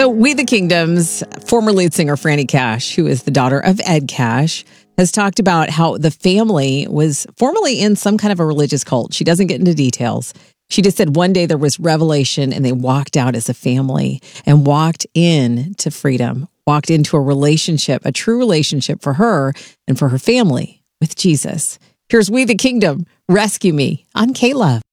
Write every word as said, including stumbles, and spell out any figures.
So We the Kingdom's former lead singer Franny Cash, who is the daughter of Ed Cash, has talked about how the family was formerly in some kind of a religious cult. She doesn't get into details. She just said one day there was revelation and they walked out as a family and walked in to freedom, walked into a relationship, a true relationship for her and for her family with Jesus. Here's We the Kingdom, Rescue Me on K-Love.